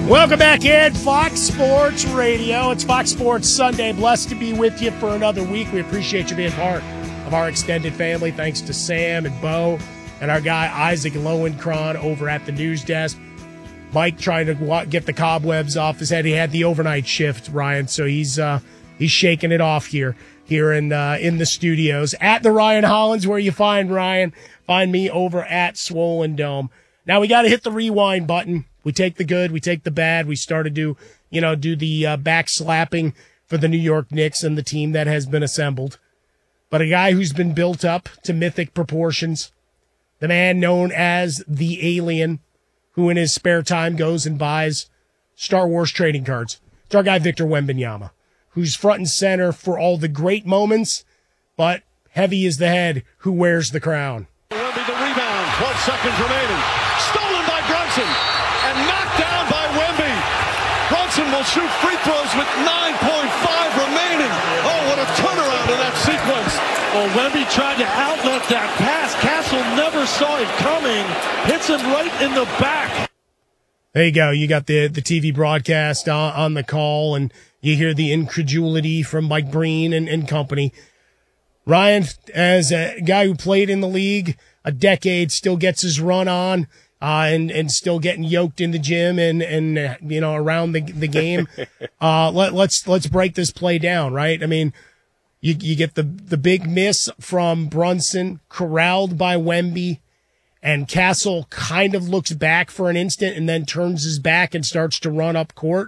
Welcome back in Fox Sports Radio. It's Fox Sports Sunday. Blessed to be with you for another week. We appreciate you being part of our extended family. Thanks to Sam and Bo and our guy Isaac Lowenkron over at the news desk. Mike trying to get the cobwebs off his head. He had the overnight shift, Ryan, so he's shaking it off here in the studios. At the Ryan Hollins, where you find Ryan. Find me over at Swollen Dome. Now we got to hit the rewind button. We take the good, we take the bad. We started to, do the back slapping for the New York Knicks and the team that has been assembled. But a guy who's been built up to mythic proportions, the man known as the Alien, who in his spare time goes and buys Star Wars trading cards. It's our guy Victor Wembanyama, who's front and center for all the great moments, but heavy is the head who wears the crown. Wemby the rebound, 12 seconds remaining. Stolen by Brunson and knocked down by Wemby. Brunson will shoot free throws with 9.5 remaining. Oh, what a turnaround in that sequence. Well, Wemby tried to outlet that pass. Castle never saw it coming. Hits him right in the back. There you go. You got the TV broadcast on the call, and you hear the incredulity from Mike Breen and company. Ryan, as a guy who played in the league a decade, still gets his run on, and still getting yoked in the gym and around the game. Let's break this play down, right? I mean, you get the big miss from Brunson, corralled by Wemby, and Castle kind of looks back for an instant and then turns his back and starts to run up court.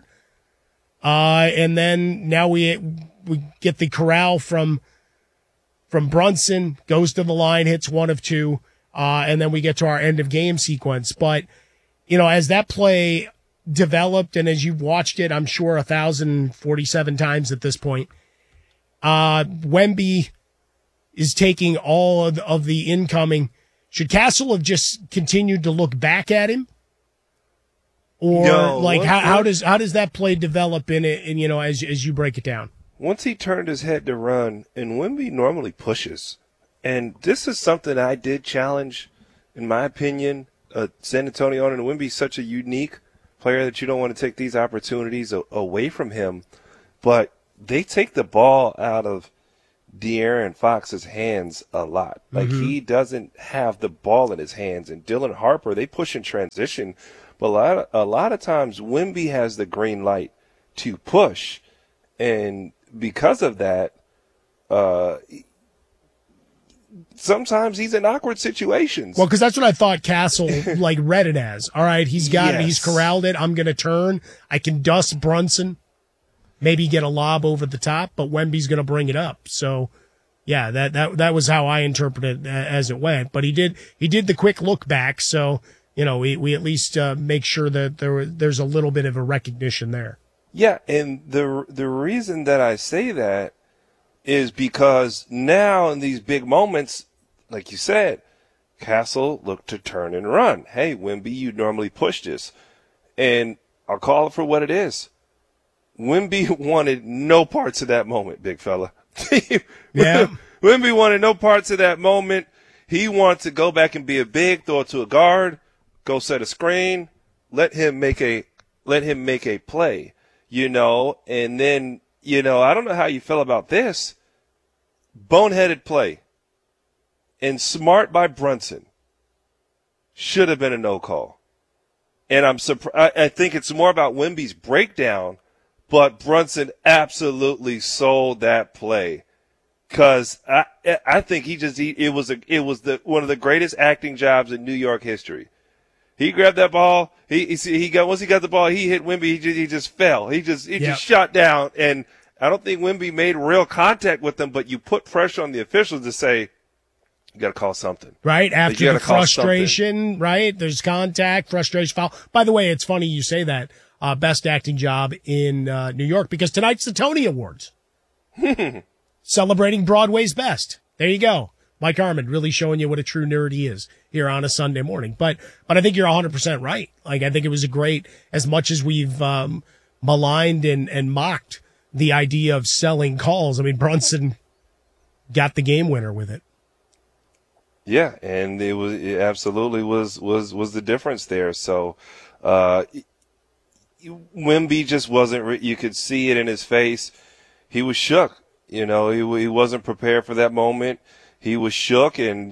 And then now we get the corral from Brunson, goes to the line, hits one of two, and then we get to our end of game sequence. But, as that play developed and as you've watched it, I'm sure 1,047 times at this point, Wemby is taking all of the incoming. Should Castle have just continued to look back at him? Or no, how does that play develop in it, and as you break it down? Once he turned his head to run, and Wemby normally pushes, and this is something I did challenge, in my opinion, San Antonio, and Wemby's such a unique player that you don't want to take these opportunities away from him, but they take the ball out of De'Aaron Fox's hands a lot. Like, he doesn't have the ball in his hands, and Dylan Harper, they push in transition, but a lot of times Wemby has the green light to push, and because of that, sometimes he's in awkward situations. Well, because that's what I thought Castle read it as. All right, he's got it. He's corralled it. I'm going to turn. I can dust Brunson, maybe get a lob over the top, but Wemby's going to bring it up. So, yeah, that was how I interpreted it as it went. But he did the quick look back. So, we at least make sure that there's a little bit of a recognition there. Yeah, and the reason that I say that is because now in these big moments, like you said, Castle looked to turn and run. Hey, Wemby, you normally push this. And I'll call it for what it is. Wemby wanted no parts of that moment, big fella. Yeah. Wemby wanted no parts of that moment. He wanted to go back and be a big, throw it to a guard, go set a screen, let him make a play. And then, I don't know how you feel about this. Boneheaded play. And smart by Brunson. Should have been a no call. And I'm surprised. I think it's more about Wemby's breakdown, but Brunson absolutely sold that play. Cause I think it was one of the greatest acting jobs in New York history. He grabbed that ball. Once he got the ball, he hit Wemby. He just fell. He just shot down. And I don't think Wemby made real contact with him, but you put pressure on the officials to say, you got to call something. Right. After the frustration, right? There's contact, frustration, foul. By the way, it's funny you say that. Best acting job in New York, because tonight's the Tony Awards. Celebrating Broadway's best. There you go. Mike Harmon really showing you what a true nerd he is here on a Sunday morning. But I think you're 100% right. I think it was a great, as much as we've maligned and mocked the idea of selling calls. I mean, Brunson got the game winner with it. Yeah, and it absolutely was the difference there. So Wemby just wasn't. You could see it in his face. He was shook. He wasn't prepared for that moment. He was shook, and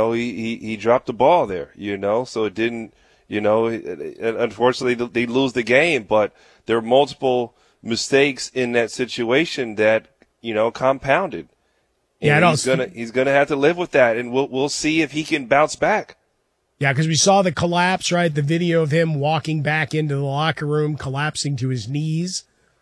he dropped the ball there. So it didn't. Unfortunately, they lose the game. But there are multiple mistakes in that situation that compounded. Yeah, he's gonna have to live with that, and we'll see if he can bounce back. Yeah, because we saw the collapse, right? The video of him walking back into the locker room, collapsing to his knees,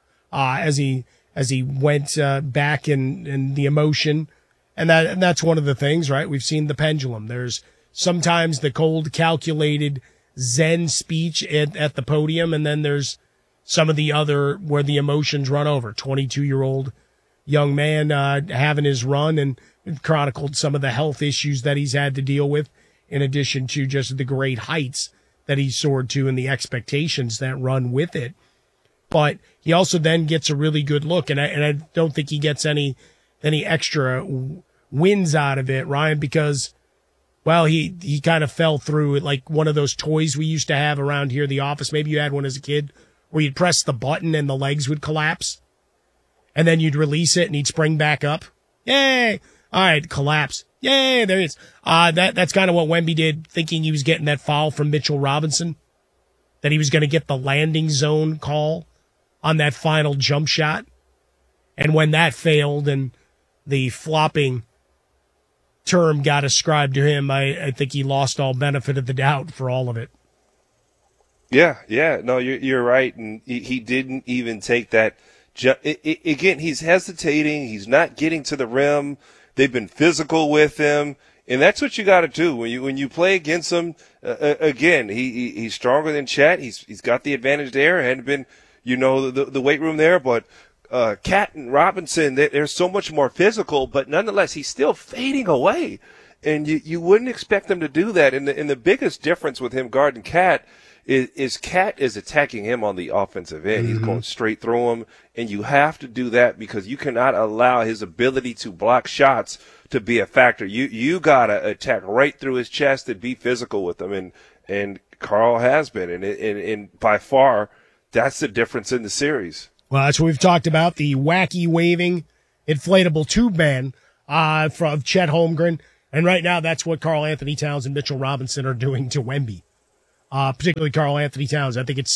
as he went back in the emotion, and that's one of the things, right? We've seen the pendulum. There's sometimes the cold, calculated Zen speech at the podium, and then there's some of the other where the emotions run over. 22-year-old young man having his run, and chronicled some of the health issues that he's had to deal with, in addition to just the great heights that he soared to and the expectations that run with it. But he also then gets a really good look, and I don't think he gets any extra wins out of it, Ryan, because, well, he kind of fell through it like one of those toys we used to have around here in the office. Maybe you had one as a kid where you'd press the button and the legs would collapse, and then you'd release it and he'd spring back up. Yay! All right, collapse. Yay, there he is. That's kind of what Wemby did, thinking he was getting that foul from Mitchell Robinson, that he was going to get the landing zone call on that final jump shot. And when that failed and the flopping term got ascribed to him, I think he lost all benefit of the doubt for all of it. Yeah. No, you're right. And he didn't even take that. Again, he's hesitating. He's not getting to the rim. They've been physical with him, and that's what you got to do when you play against him. Again, he's stronger than Chet. He's got the advantage there. Hadn't been, the weight room there, but Cat and Robinson, they're so much more physical. But nonetheless, he's still fading away, and you wouldn't expect him to do that. And the biggest difference with him guarding Cat is Cat is attacking him on the offensive end. Mm-hmm. He's going straight through him, and you have to do that because you cannot allow his ability to block shots to be a factor. You gotta attack right through his chest and be physical with him, and Karl has been, and by far that's the difference in the series. Well, that's what we've talked about, the wacky waving inflatable tube man from Chet Holmgren, and right now that's what Karl Anthony Towns and Mitchell Robinson are doing to Wemby. Particularly Karl Anthony Towns. I think it's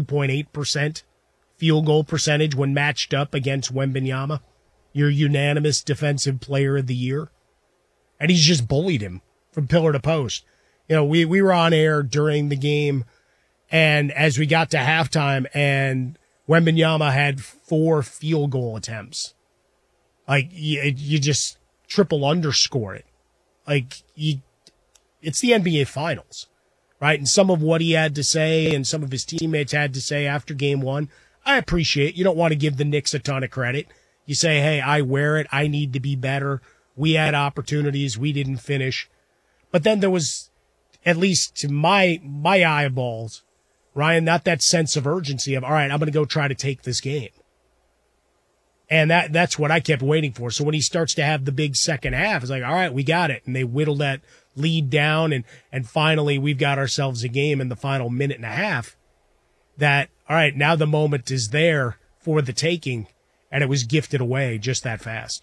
62.8% field goal percentage when matched up against Wembanyama, your unanimous defensive player of the year. And he's just bullied him from pillar to post. We were on air during the game, and as we got to halftime, and Wembanyama had 4 field goal attempts. Like, you just triple underscore it. Like, it's the NBA Finals. Right, and some of what he had to say and some of his teammates had to say after game 1, I appreciate. You don't want to give the Knicks a ton of credit. You say, hey, I wear it. I need to be better. We had opportunities. We didn't finish. But then there was, at least to my eyeballs, Ryan, not that sense of urgency of, all right, I'm going to go try to take this game. And that's what I kept waiting for. So when he starts to have the big second half, it's like, all right, we got it. And they whittle that lead down, and finally we've got ourselves a game in the final minute and a half that, all right, now the moment is there for the taking, and it was gifted away just that fast.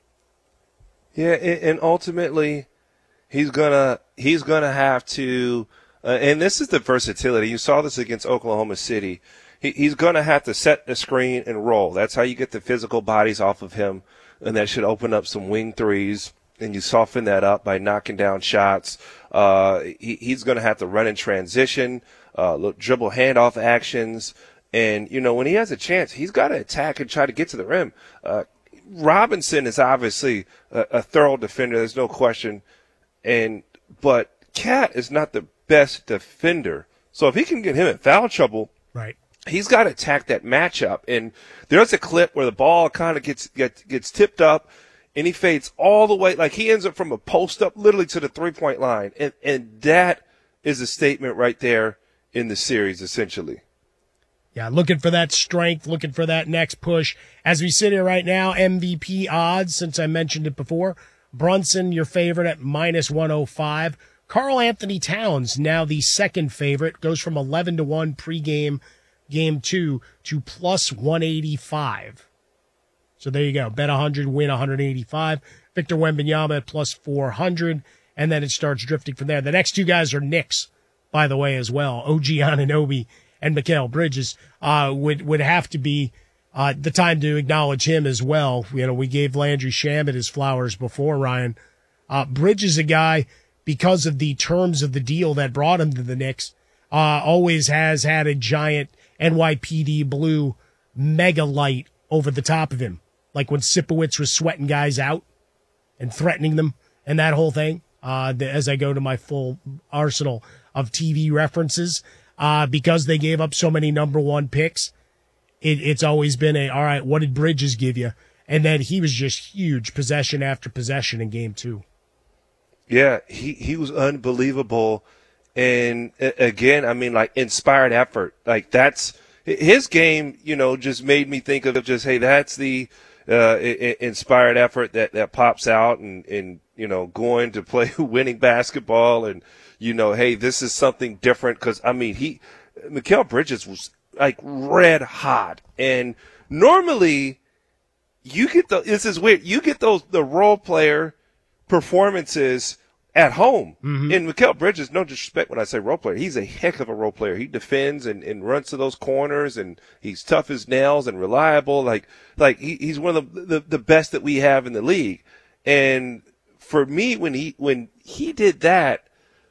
Yeah, and ultimately he's gonna have to, and this is the versatility. You saw this against Oklahoma City. He's gonna have to set the screen and roll. That's how you get the physical bodies off of him, and that should open up some wing threes. And you soften that up by knocking down shots. He's going to have to run in transition, dribble handoff actions. And, when he has a chance, he's got to attack and try to get to the rim. Robinson is obviously a thorough defender. There's no question. But Cat is not the best defender. So if he can get him in foul trouble, right, he's got to attack that matchup. And there's a clip where the ball kind of gets tipped up, and he fades all the way, like he ends up from a post up literally to the 3-point line. And that is a statement right there in the series, essentially. Yeah, looking for that strength, looking for that next push. As we sit here right now, MVP odds, since I mentioned it before, Brunson, your favorite at -105. Karl Anthony Towns, now the second favorite, goes from 11-1 pregame game 2 to plus 185. So there you go. Bet 100, win 185. Victor Wembanyama at plus 400. And then it starts drifting from there. The next two guys are Knicks, by the way, as well. OG Anunoby and Mikal Bridges would have to be the time to acknowledge him as well. You know, we gave Landry Shamet his flowers before, Ryan. Bridges, a guy, because of the terms of the deal that brought him to the Knicks, always has had a giant NYPD Blue mega light over the top of him. Like when Sipowicz was sweating guys out and threatening them and that whole thing. As I go to my full arsenal of TV references, because they gave up so many number one picks, it's always been all right, what did Bridges give you? And then he was just huge possession after possession in game 2. Yeah, he was unbelievable. And again, I mean, like, inspired effort. Like, that's his game, you know, just made me think of just, hey, that's the inspired effort that pops out and, you know, going to play winning basketball and, you know, hey, this is something different. Cause I mean, Mikal Bridges was like red hot. And normally you get this is weird. You get the role player performances at home. Mm-hmm. And Mikal Bridges, no disrespect when I say role player, he's a heck of a role player. He defends and runs to those corners, and he's tough as nails and reliable. Like he's one of the best that we have in the league. And for me, when he did that,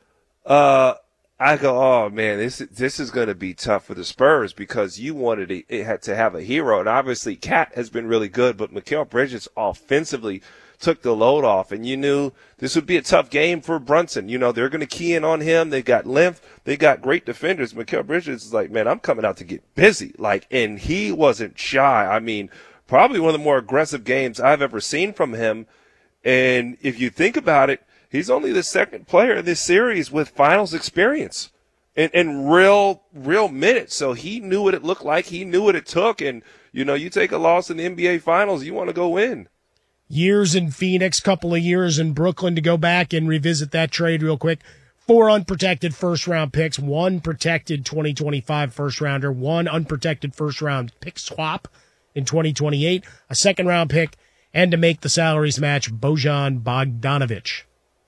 I go, oh man, this is going to be tough for the Spurs, because you wanted it had to have a hero, and obviously Cat has been really good, but Mikal Bridges offensively took the load off, and you knew this would be a tough game for Brunson. You know, they're going to key in on him. They got length. They got great defenders. Mikal Bridges is like, man, I'm coming out to get busy. Like, and he wasn't shy. I mean, probably one of the more aggressive games I've ever seen from him. And if you think about it, he's only the second player in this series with finals experience and real minutes. So he knew what it looked like. He knew what it took. And, you know, you take a loss in the NBA finals, you want to go win. Years in Phoenix, couple of years in Brooklyn, to go back and revisit that trade real quick. 4 unprotected first-round picks, 1 protected 2025 first-rounder, 1 unprotected first-round pick swap in 2028, a second-round pick, and to make the salaries match, Bojan Bogdanovic.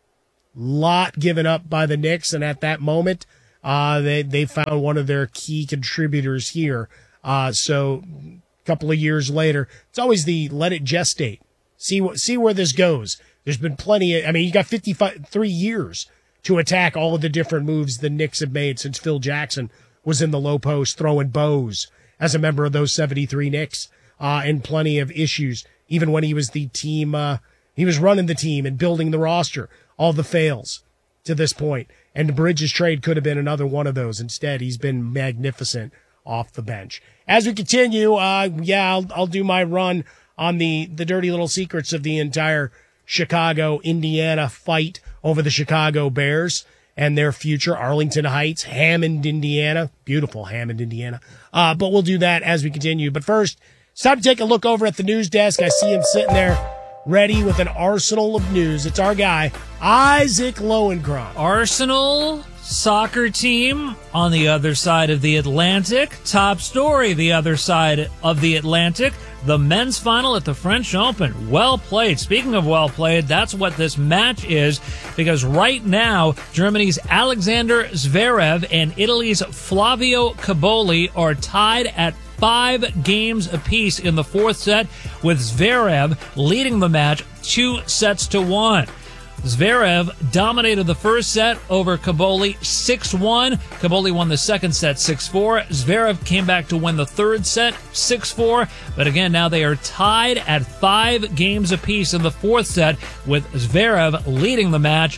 Lot given up by the Knicks, and at that moment, they found one of their key contributors here. So a couple of years later, it's always the let it gestate. See where this goes. There's been plenty of, I mean, you got 3 years to attack all of the different moves the Knicks have made since Phil Jackson was in the low post throwing bows as a member of those 73 Knicks, and plenty of issues. Even when he was the team, he was running the team and building the roster, all the fails to this point. And the Bridges trade could have been another one of those. Instead, he's been magnificent off the bench. As we continue, I'll do my run on the dirty little secrets of the entire Chicago-Indiana fight over the Chicago Bears and their future. Arlington Heights, Hammond, Indiana. Beautiful Hammond, Indiana. But we'll do that as we continue. But first, it's time to take a look over at the news desk. I see him sitting there ready with an arsenal of news. It's our guy, Isaac Lowenkron. Arsenal soccer team on the other side of the Atlantic. Top story, the other side of the Atlantic. The men's final at the French Open. Well played. Speaking of well played, that's what this match is, because right now, Germany's Alexander Zverev and Italy's Flavio Cobolli are tied at 5 games apiece in the 4th set, with Zverev leading the match 2-1. Zverev dominated the first set over Cobolli 6-1. Cobolli won the second set 6-4. Zverev came back to win the third set 6-4. But again, now they are tied at 5 games apiece in the 4th set, with Zverev leading the match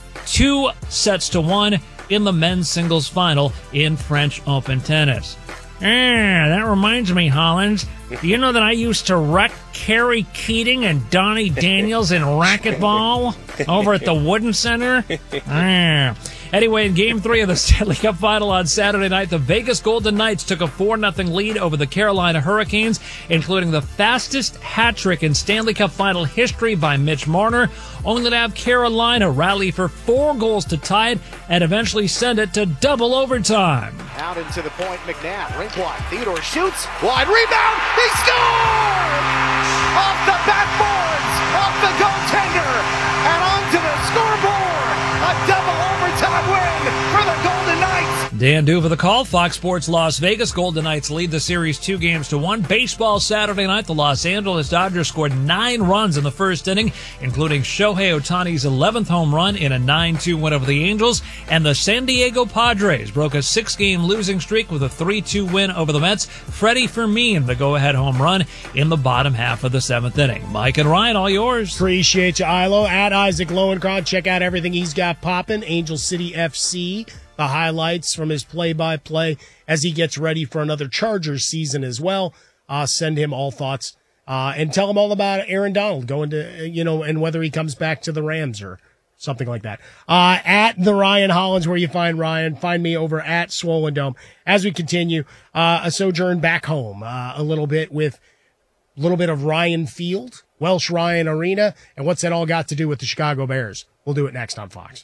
2-1 in the men's singles final in French Open tennis. That reminds me, Hollins. Do you know that I used to wreck Kerry Keating and Donnie Daniels in racquetball over at the Wooden Center? At Anyway, in Game 3 of the Stanley Cup Final on Saturday night, the Vegas Golden Knights took a 4-0 lead over the Carolina Hurricanes, including the fastest hat trick in Stanley Cup Final history by Mitch Marner, only to have Carolina rally for 4 goals to tie it and eventually send it to double overtime. Out into the point, McNabb, rink wide. Theodore shoots, wide rebound, he scores! Off the backboards, off the goaltender, and onto the scoreboard. A double overtime win for the Golden Knights. Dan Duva the call. Fox Sports Las Vegas. Golden Knights lead the series 2-1. Baseball Saturday night, the Los Angeles Dodgers scored 9 runs in the first inning, including Shohei Ohtani's 11th home run in a 9-2 win over the Angels. And the San Diego Padres broke a 6-game losing streak with a 3-2 win over the Mets. Freddie Fermin, the go-ahead home run in the bottom half of the 7th inning. Mike and Ryan, all yours. Appreciate you, Ilo. At Isaac Lowenkron, check out everything he's got popping. Angel City FC. The highlights from his play-by-play as he gets ready for another Chargers season as well. Send him all thoughts and tell him all about Aaron Donald going to, and whether he comes back to the Rams or something like that. At the Ryan Hollins, where you find Ryan, find me over at Swollen Dome. As we continue, a sojourn back home, a little bit of Ryan Field, Welsh Ryan Arena, and what's that all got to do with the Chicago Bears? We'll do it next on Fox.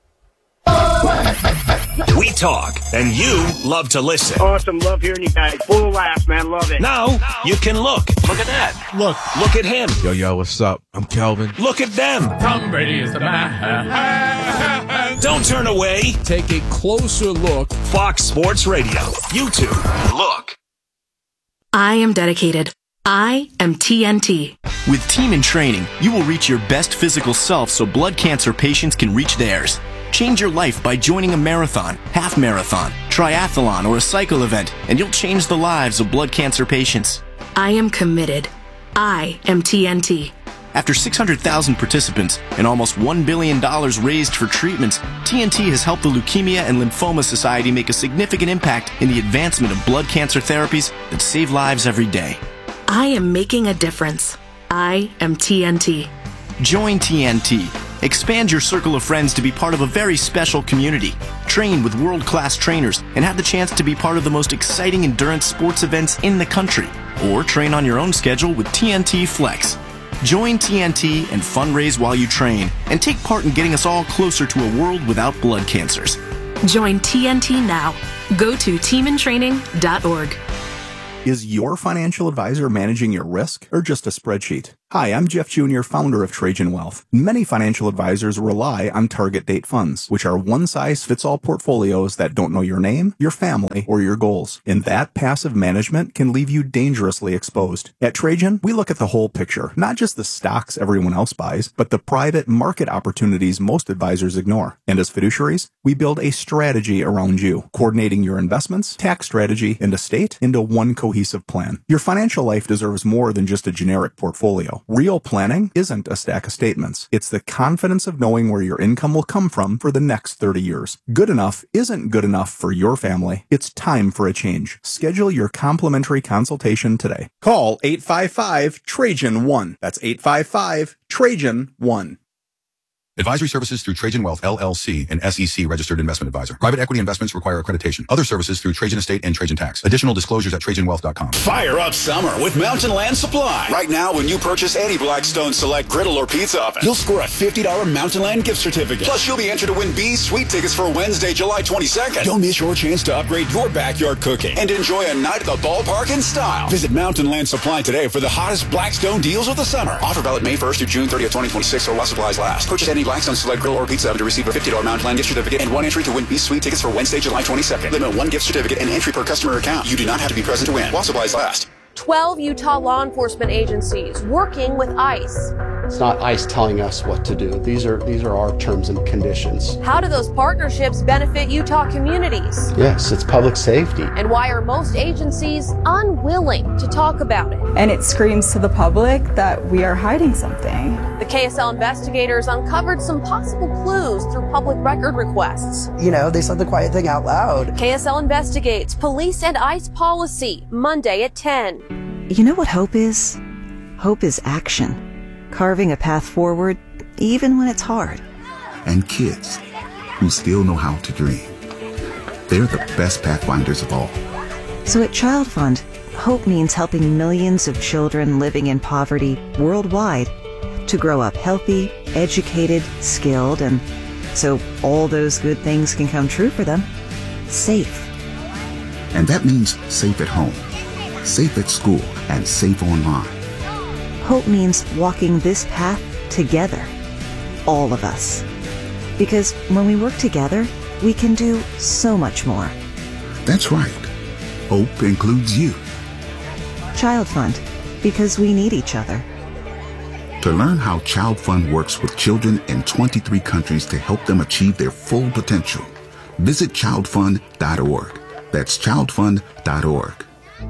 We talk, and you love to listen. Awesome. Love hearing you guys. Full of laughs, man. Love it. Now, you can look. Look at that. Look at him. Yo, what's up? I'm Kelvin. Look at them. Tom Brady is the man. Don't turn away. Take a closer look. Fox Sports Radio. YouTube. Look. I am dedicated. I am TNT. With Team in Training, you will reach your best physical self so blood cancer patients can reach theirs. Change your life by joining a marathon, half marathon, triathlon, or a cycle event, and you'll change the lives of blood cancer patients. I am committed. I am TNT. After 600,000 participants and almost $1 billion raised for treatments, TNT has helped the Leukemia and Lymphoma Society make a significant impact in the advancement of blood cancer therapies that save lives every day. I am making a difference. I am TNT. Join TNT. Expand your circle of friends to be part of a very special community. Train with world-class trainers and have the chance to be part of the most exciting endurance sports events in the country. Or train on your own schedule with TNT Flex. Join TNT and fundraise while you train and take part in getting us all closer to a world without blood cancers. Join TNT now. Go to teamintraining.org. Is your financial advisor managing your risk or just a spreadsheet? Hi, I'm Jeff Jr., founder of Trajan Wealth. Many financial advisors rely on target date funds, which are one-size-fits-all portfolios that don't know your name, your family, or your goals. And that passive management can leave you dangerously exposed. At Trajan, we look at the whole picture, not just the stocks everyone else buys, but the private market opportunities most advisors ignore. And as fiduciaries, we build a strategy around you, coordinating your investments, tax strategy, and estate into one cohesive plan. Your financial life deserves more than just a generic portfolio. Real planning isn't a stack of statements. It's the confidence of knowing where your income will come from for the next 30 years. Good enough isn't good enough for your family. It's time for a change. Schedule your complimentary consultation today. Call 855-TRAJAN-1. That's 855-TRAJAN-1. Advisory services through Trajan Wealth, LLC, an SEC registered investment advisor. Private equity investments require accreditation. Other services through Trajan Estate and Trajan Tax. Additional disclosures at TrajanWealth.com. Fire up summer with Mountain Land Supply. Right now, when you purchase any Blackstone Select griddle or pizza oven, you'll score a $50 Mountain Land gift certificate. Plus, you'll be entered to win B's Sweet tickets for Wednesday, July 22nd. Don't miss your chance to upgrade your backyard cooking and enjoy a night at the ballpark in style. Visit Mountain Land Supply today for the hottest Blackstone deals of the summer. Offer valid May 1st through June 30th, 2026, or while supplies last. Purchase any Blackstone Select griddle or pizza oven to receive a $50 Mountain Land gift certificate and one entry to win B's Sweet tickets for Wednesday, July 22nd. Limit one gift certificate and entry per customer account. You do not have to be present to win. While supplies last. 12 Utah law enforcement agencies working with ICE. It's not ICE telling us what to do. These are our terms and conditions. How do those partnerships benefit Utah communities? Yes, it's public safety. And why are most agencies unwilling to talk about it? And it screams to the public that we are hiding something. The KSL investigators uncovered some possible clues through public record requests. You know, they said the quiet thing out loud. KSL investigates police and ICE policy, Monday at 10. You know what hope is? Hope is action. Carving a path forward, even when it's hard. And kids, who still know how to dream. They're the best pathfinders of all. So at Child Fund, hope means helping millions of children living in poverty worldwide to grow up healthy, educated, skilled, and so all those good things can come true for them, safe. And that means safe at home, safe at school, and safe online. Hope means walking this path together, all of us. Because when we work together, we can do so much more. That's right. Hope includes you. Child Fund, because we need each other. To learn how Child Fund works with children in 23 countries to help them achieve their full potential, visit childfund.org. That's childfund.org.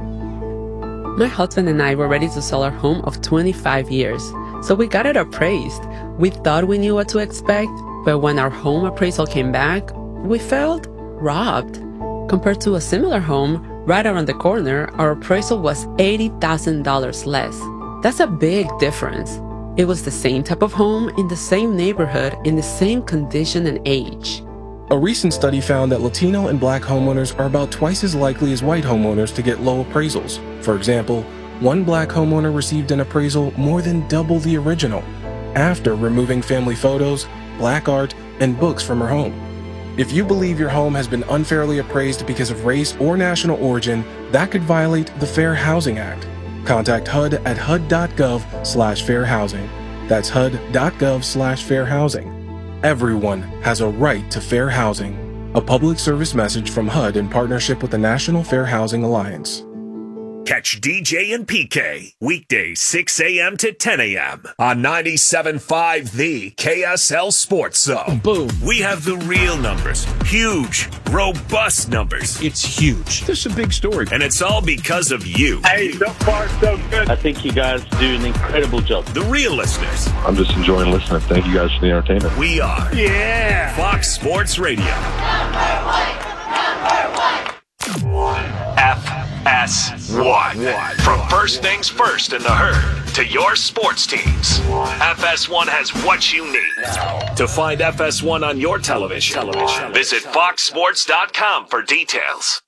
My husband and I were ready to sell our home of 25 years, so we got it appraised. We thought we knew what to expect, but when our home appraisal came back, we felt robbed. Compared to a similar home right around the corner, our appraisal was $80,000 less. That's a big difference. It was the same type of home in the same neighborhood in the same condition and age. A recent study found that Latino and Black homeowners are about twice as likely as white homeowners to get low appraisals. For example, one Black homeowner received an appraisal more than double the original after removing family photos, Black art, and books from her home. If you believe your home has been unfairly appraised because of race or national origin, that could violate the Fair Housing Act. Contact HUD at hud.gov/fair housing. That's hud.gov/fair housing. Everyone has a right to fair housing. A public service message from HUD in partnership with the National Fair Housing Alliance. Catch DJ and PK weekdays 6 a.m. to 10 a.m. on 97.5 The KSL Sports Zone. Boom. We have the real numbers. Huge, robust numbers. It's huge. This is a big story. And it's all because of you. Hey, so far so good. I think you guys do an incredible job. The real listeners. I'm just enjoying listening. Thank you guys for the entertainment. We are. Yeah. Fox Sports Radio. FS1. From first things first in the herd to your sports teams, FS1 has what you need. To find FS1 on your television, visit foxsports.com for details.